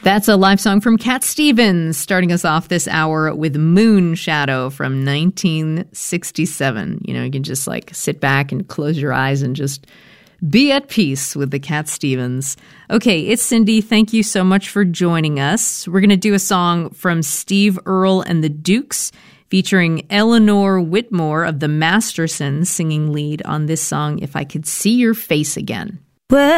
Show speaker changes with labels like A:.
A: That's a live song from Cat Stevens, starting us off this hour with Moon Shadow from 1967. You know, you can just like sit back and close your eyes and just be at peace with the Cat Stevens. Okay, it's Cindy. Thank you so much for joining us. We're going to do a song from Steve Earle and the Dukes, featuring Eleanor Whitmore of the Mastersons singing lead on this song, If I Could See Your Face Again.
B: Well,